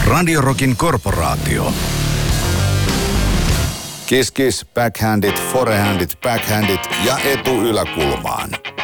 Radio Rockin korporaatio. Kiss, backhandit, forehandit, backhandit ja etuyläkulmaan.